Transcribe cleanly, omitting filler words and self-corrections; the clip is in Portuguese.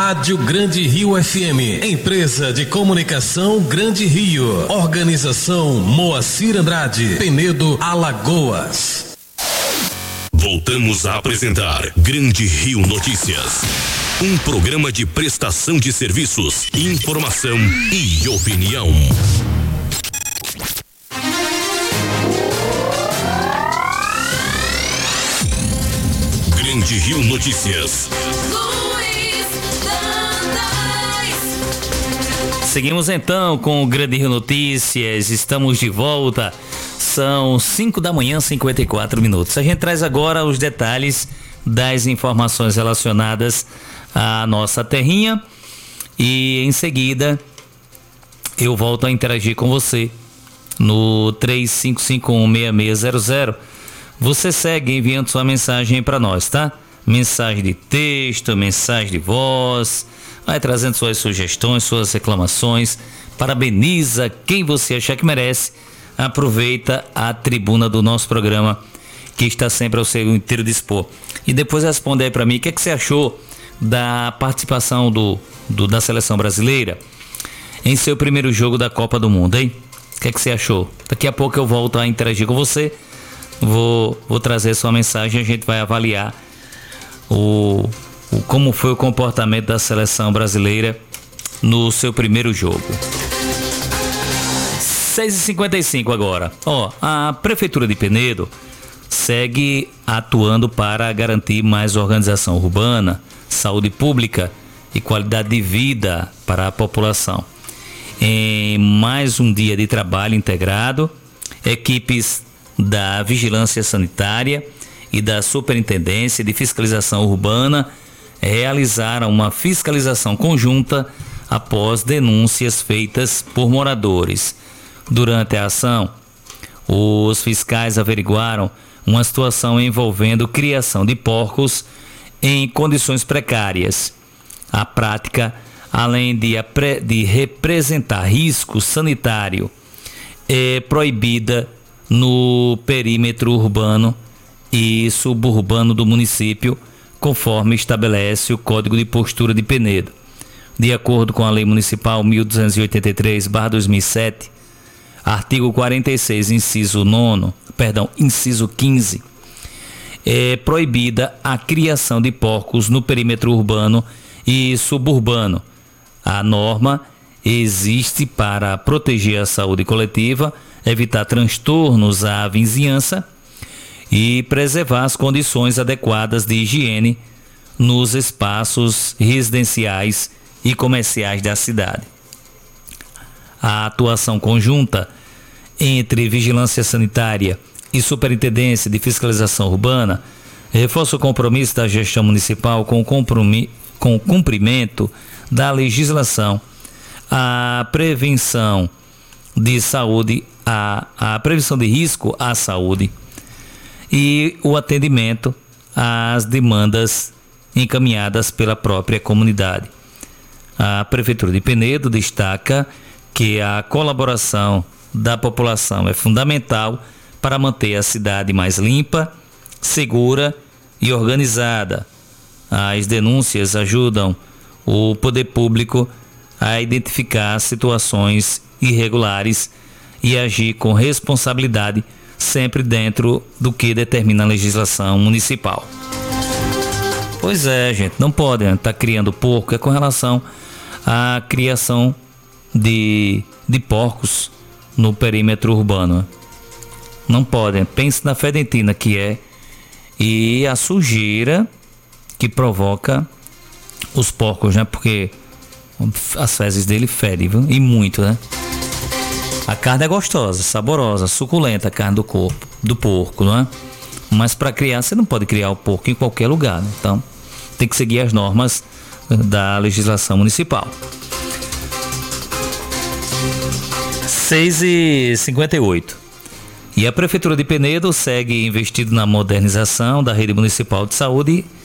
Rádio Grande Rio FM, empresa de comunicação Grande Rio, organização Moacir Andrade, Penedo, Alagoas. Voltamos a apresentar Grande Rio Notícias, um programa de prestação de serviços, informação e opinião. Grande Rio Notícias. Seguimos então com o Grande Rio Notícias, estamos de volta, são 5h54. A gente traz agora os detalhes das informações relacionadas à nossa terrinha e em seguida eu volto a interagir com você no 35516600. Você segue enviando sua mensagem para nós, tá? Mensagem de texto, mensagem de voz, vai trazendo suas sugestões, suas reclamações, parabeniza quem você achar que merece, aproveita a tribuna do nosso programa que está sempre ao seu inteiro dispor. E depois responde aí para mim, o que é que você achou da participação da seleção brasileira em seu primeiro jogo da Copa do Mundo, hein? O que é que você achou? Daqui a pouco eu volto a interagir com você. Vou trazer sua mensagem e a gente vai avaliar como foi o comportamento da seleção brasileira no seu primeiro jogo. 6h55 agora. A Prefeitura de Penedo segue atuando para garantir mais organização urbana, saúde pública e qualidade de vida para a população. Em mais um dia de trabalho integrado, equipes da Vigilância Sanitária e da Superintendência de Fiscalização Urbana realizaram uma fiscalização conjunta após denúncias feitas por moradores. Durante a ação, os fiscais averiguaram uma situação envolvendo criação de porcos em condições precárias. A prática, além de representar risco sanitário, é proibida no perímetro urbano e suburbano do município, conforme estabelece o Código de Postura de Penedo. De acordo com a Lei Municipal 1283/2007, artigo 46, inciso 15, é proibida a criação de porcos no perímetro urbano e suburbano. A norma existe para proteger a saúde coletiva, evitar transtornos à vizinhança e preservar as condições adequadas de higiene nos espaços residenciais e comerciais da cidade. A atuação conjunta entre Vigilância Sanitária e Superintendência de Fiscalização Urbana reforça o compromisso da gestão municipal com o cumprimento da legislação, a prevenção de saúde, a prevenção de risco à saúde e o atendimento às demandas encaminhadas pela própria comunidade. A Prefeitura de Penedo destaca que a colaboração da população é fundamental para manter a cidade mais limpa, segura e organizada. As denúncias ajudam o poder público a identificar situações irregulares e agir com responsabilidade, sempre dentro do que determina a legislação municipal. Pois é, gente, não pode estar criando porco, é com relação à criação de porcos no perímetro urbano. Não podem. Pense na fedentina que é e a sujeira que provoca os porcos, né? Porque as fezes dele fedem, viu? E muito, né? A carne é gostosa, saborosa, suculenta, a carne do porco, não é? Mas para criar, você não pode criar o porco em qualquer lugar, né? Então tem que seguir as normas da legislação municipal. 6h58. E a Prefeitura de Penedo segue investindo na modernização da rede municipal de saúde